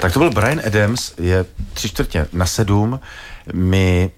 Tak to byl Bryan Adams, je 6:45. My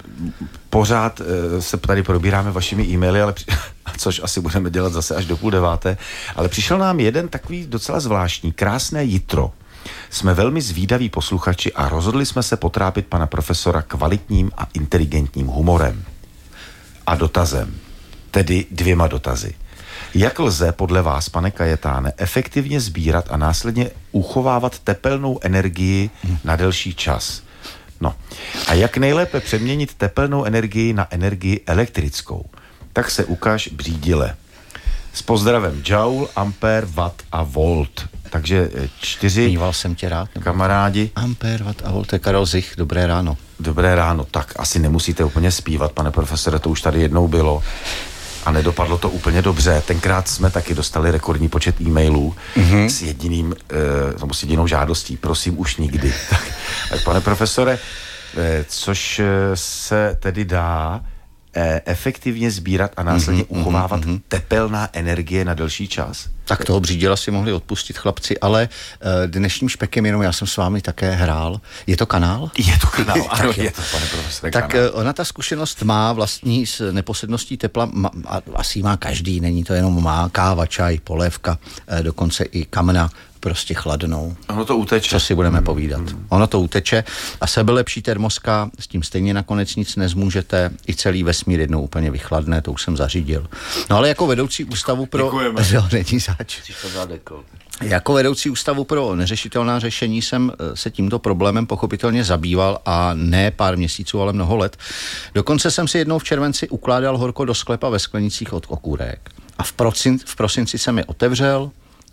pořád se tady probíráme vašimi e-maily, ale což asi budeme dělat zase až do 8:30, ale přišel nám jeden takový docela zvláštní, krásné jitro. Jsme velmi zvídaví posluchači a rozhodli jsme se potrápit pana profesora kvalitním a inteligentním humorem. A dotazem, tedy 2 dotazy. Jak lze podle vás, pane Kajetáne, efektivně sbírat a následně uchovávat tepelnou energii na delší čas? No, a jak nejlépe přeměnit tepelnou energii na energii elektrickou? Tak se ukáž břídile. S pozdravem joule, ampere, watt a volt. Takže 4 Mýval jsem tě rád, kamarádi. Ampere, watt a volt, to je Karel Zich, dobré ráno. Dobré ráno, tak asi nemusíte úplně zpívat, pane profesore, to už tady jednou bylo. A nedopadlo to úplně dobře. Tenkrát jsme taky dostali rekordní počet e-mailů s jedinou žádostí. Prosím, už nikdy. Tak pane profesore, což se tedy dá efektivně sbírat a následně uchovávat tepelná energie na delší čas? Tak toho břídila si mohli odpustit chlapci, ale dnešním špekem jenom já jsem s vámi také hrál. Je to kanál? Je to kanál, ano, je to, pane profesore, tak kanál. Ona ta zkušenost má vlastní s neposledností tepla, asi má každý, není to jenom má káva, čaj, polévka, dokonce i kamna, prostě chladnou. Ono to uteče. Co si budeme povídat. Ono to uteče a sebelepší termoska, s tím stejně nakonec nic nezmůžete, i celý vesmír jednou úplně vychladne, to už jsem zařídil. No ale jako vedoucí ústavu pro... Není zač. Jako vedoucí ústavu pro neřešitelná řešení jsem se tímto problémem pochopitelně zabýval a ne pár měsíců, ale mnoho let. Dokonce jsem si jednou v červenci ukládal horko do sklepa ve sklenicích od okurek. A v prosinci jsem je otevřel.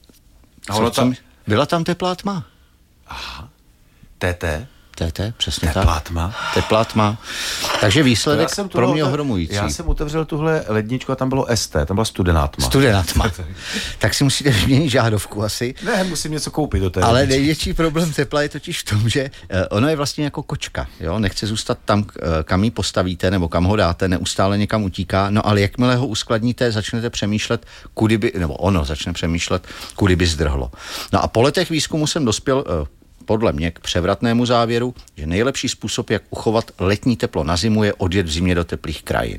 Byla tam teplá tma. Aha. TT, přesně teplá tak. tma. Teplá tma. Takže výsledek pro mě ohromující. Já jsem otevřel tuhle ledničku a tam bylo ST, tam byla studená tma. Studená tma. Tak si musíte vyměnit žárovku asi. Ne, musím něco koupit do té Ale ledničky. největší problém tepla je totiž v tom, že ono je vlastně jako kočka. Jo? Nechce zůstat tam, kam ji postavíte nebo kam ho dáte, neustále někam utíká. No ale jakmile ho uskladníte, začnete přemýšlet, ono začne přemýšlet, kudy by zdrhlo. No a po letech výzkumu jsem dospěl podle mě k převratnému závěru, že nejlepší způsob, jak uchovat letní teplo na zimu, je odjet v zimě do teplých krajin.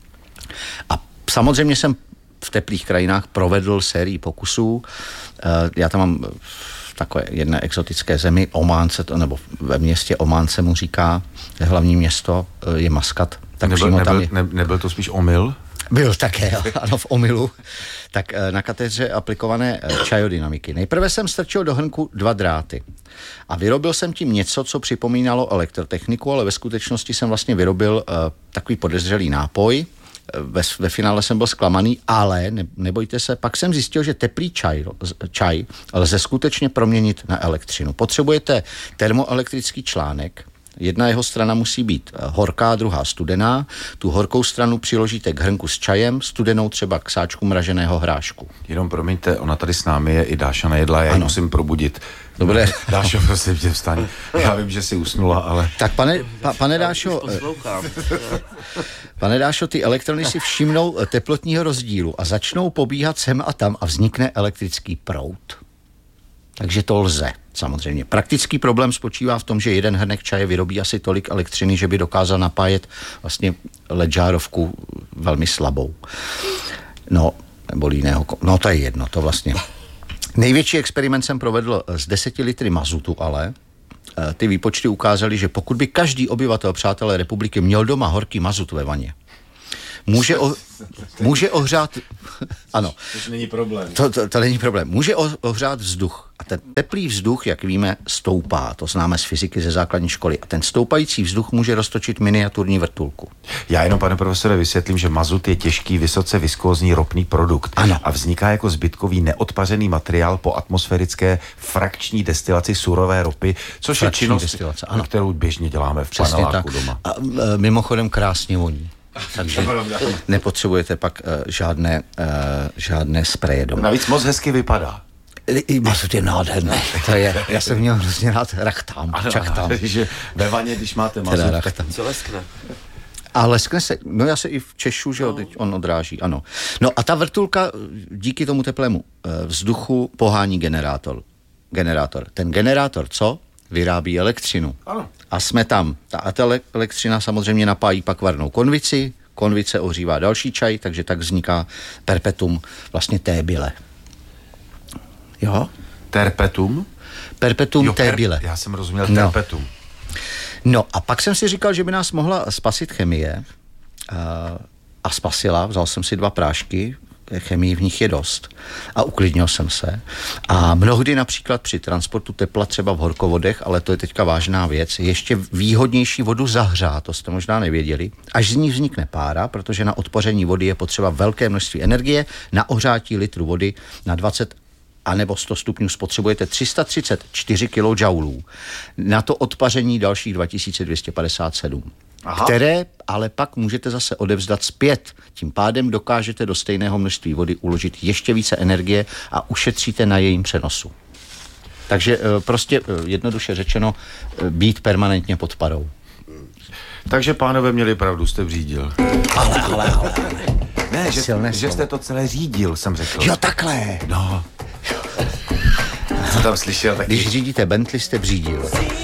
A samozřejmě jsem v teplých krajinách provedl sérii pokusů. Já tam mám v takové jedné exotické zemi, Ománce, nebo ve městě Ománce mu říká, hlavní město je Maskat. Tak nebyl to spíš omyl? Byl také, ano, v omylu. Tak na katedře aplikované čajodynamiky. Nejprve jsem strčil do hrnku 2 dráty a vyrobil jsem tím něco, co připomínalo elektrotechniku, ale ve skutečnosti jsem vlastně vyrobil takový podezřelý nápoj. Ve finále jsem byl zklamaný, ale nebojte se, pak jsem zjistil, že teplý čaj lze skutečně proměnit na elektřinu. Potřebujete termoelektrický článek. Jedna jeho strana musí být horká, druhá studená. Tu horkou stranu přiložíte k hrnku s čajem, studenou třeba k sáčku mraženého hrášku. Jenom promiňte, ona tady s námi je i Dáša Nejedlá, já ji musím probudit. Dobré. Dášo, prosím tě, vstaň. Já vím, že jsi usnula, ale... Tak pane Dášo, pane Dášo, ty elektrony si všimnou teplotního rozdílu a začnou pobíhat sem a tam a vznikne elektrický proud. Takže to lze, samozřejmě. Praktický problém spočívá v tom, že jeden hrnek čaje vyrobí asi tolik elektřiny, že by dokázal napájet vlastně LED žárovku velmi slabou. No, nebo jiného, no to je jedno, to vlastně. Největší experiment jsem provedl z 10 litry mazutu, ale ty výpočty ukázaly, že pokud by každý obyvatel, přátelé republiky, měl doma horký mazut ve vaně, může ohřát... Ano. To není problém. To není problém. Může ohřát vzduch. A ten teplý vzduch, jak víme, stoupá. To známe z fyziky ze základní školy. A ten stoupající vzduch může roztočit miniaturní vrtulku. Já jenom, pane profesore, vysvětlím, že mazut je těžký, vysoce viskózní ropný produkt. Ano. A vzniká jako zbytkový neodpařený materiál po atmosférické frakční destilaci surové ropy, což je činnost, kterou běžně děláme v paneláku doma. A mimochodem krásně voní. Takže nepotřebujete pak žádné spreje doma. Navíc moc hezky vypadá. I mazut je nádherný. To je, já jsem měl hrozně rád rachtám, čachtám. Že ve vaně, když máte mazut, tak... Co leskne? A leskne se, no já se i v Češu, že teď on odráží, ano. No a ta vrtulka díky tomu teplému vzduchu pohání generátor. Ten generátor co? vyrábí elektřinu. Ano. A jsme tam. Ta elektřina samozřejmě napájí pak varnou konvici, konvice ohřívá další čaj, takže tak vzniká perpetuum vlastně té byle. Jo? Terpetum? Perpetuum té byle. Já jsem rozuměl terpetum. No a pak jsem si říkal, že by nás mohla spasit chemie a spasila. Vzal jsem si 2 prášky, chemii v nich je dost a uklidnil jsem se. A mnohdy například při transportu tepla třeba v horkovodech, ale to je teďka vážná věc, je ještě výhodnější vodu zahřát, to jste možná nevěděli, až z ní vznikne pára, protože na odpaření vody je potřeba velké množství energie, na ohřátí litru vody na 20 a nebo 100 stupňů spotřebujete 334 kJ. Na to odpaření dalších 2257. Aha. Které ale pak můžete zase odevzdat zpět. Tím pádem dokážete do stejného množství vody uložit ještě více energie a ušetříte na jejím přenosu. Takže prostě jednoduše řečeno být permanentně pod parou. Takže pánové měli pravdu, jste řídil. Ale. Ne, že jste to celé řídil, jsem řekl. Jo, takhle. No. Co tam slyšel taky? Když řídíte Bentley, jste řídil.